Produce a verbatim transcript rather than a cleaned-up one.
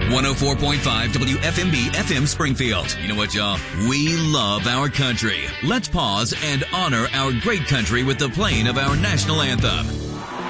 one oh four point five W F M B F M Springfield. You know what, y'all? We love our country. Let's pause and honor our great country with the playing of our national anthem.